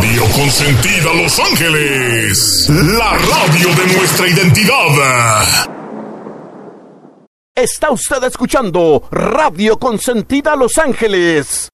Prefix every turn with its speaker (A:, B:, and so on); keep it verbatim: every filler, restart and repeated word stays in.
A: Radio Consentida Los Ángeles, la radio de nuestra identidad.
B: Está usted escuchando Radio Consentida Los Ángeles.